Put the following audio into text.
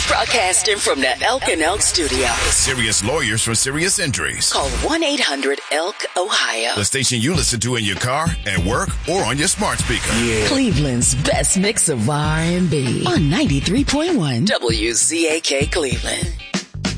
Broadcasting from the Elk and Elk studio. Serious lawyers for serious injuries. Call 1-800-ELK-OHIO. The station you listen to in your car, at work, or on your smart speaker. Yeah. Cleveland's best mix of R&B on 93.1 WZAK Cleveland.